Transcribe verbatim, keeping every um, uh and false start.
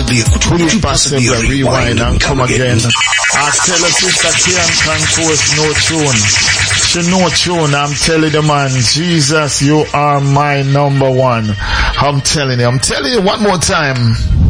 possibly, could, Could could it you possibly possibly rewind and come again? I tell her sister can't compose no tune. She no tune. I'm telling the man, Jesus, you are my number one. I'm telling you. I'm telling you one more time.